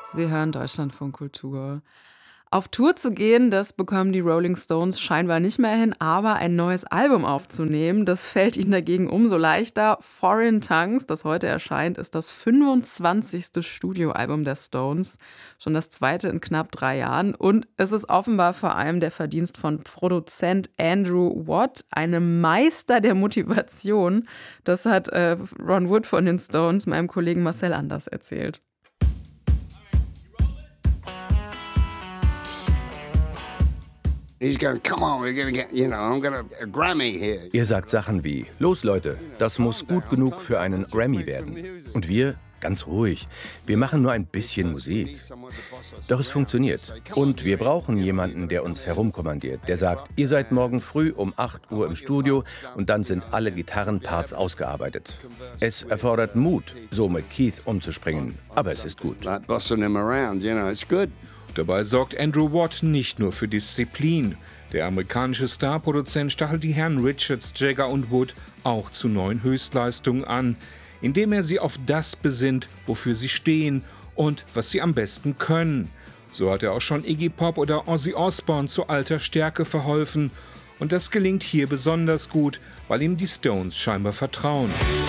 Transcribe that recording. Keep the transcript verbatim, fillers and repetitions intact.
Sie hören Deutschlandfunk Kultur. Auf Tour zu gehen, das bekommen die Rolling Stones scheinbar nicht mehr hin, aber ein neues Album aufzunehmen, das fällt ihnen dagegen umso leichter. Foreign Tongues, das heute erscheint, ist das fünfundzwanzigste Studioalbum der Stones, schon das zweite in knapp drei Jahren. Und es ist offenbar vor allem der Verdienst von Produzent Andrew Watt, einem Meister der Motivation. Das hat äh, Ron Wood von den Stones meinem Kollegen Marcel Anders erzählt. Er sagt Sachen wie, los Leute, das muss gut genug für einen Grammy werden. Und wir, ganz ruhig, wir machen nur ein bisschen Musik. Doch es funktioniert. Und wir brauchen jemanden, der uns herumkommandiert, der sagt, ihr seid morgen früh um acht Uhr im Studio und dann sind alle Gitarrenparts ausgearbeitet. Es erfordert Mut, so mit Keith umzuspringen, aber es ist gut. Dabei sorgt Andrew Watt nicht nur für Disziplin. Der amerikanische Starproduzent stachelt die Herren Richards, Jagger und Wood auch zu neuen Höchstleistungen an, indem er sie auf das besinnt, wofür sie stehen und was sie am besten können. So hat er auch schon Iggy Pop oder Ozzy Osbourne zu alter Stärke verholfen. Und das gelingt hier besonders gut, weil ihm die Stones scheinbar vertrauen.